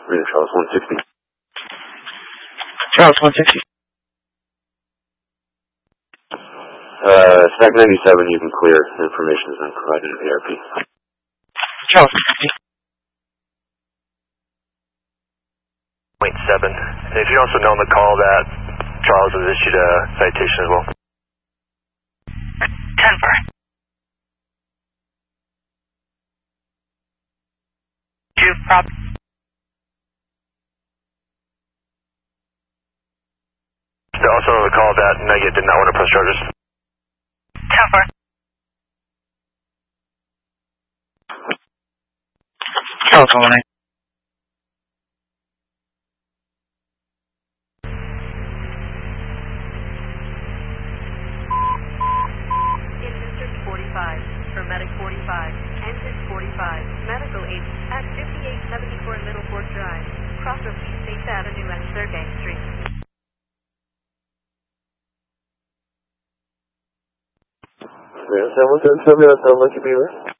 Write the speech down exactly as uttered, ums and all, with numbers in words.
Reading Charles one sixty. Charles one sixty. Uh, Stack ninety-seven, you can clear. Information has been provided to the A R P. Charles one sixty. Point seven. And if you also know on the call that Charles has issued a citation as well. Denver. Two prop. Also on the call that Nugget did not want to press charges. Denver. Charles one eight. In District forty-five, for Medic forty-five, Engine forty-five, Medical Agent at fifty-eight seventy-four Middle Fork Drive, cross of East States Avenue and Sergey Street. Yeah, someone said something that sounded like a beaver.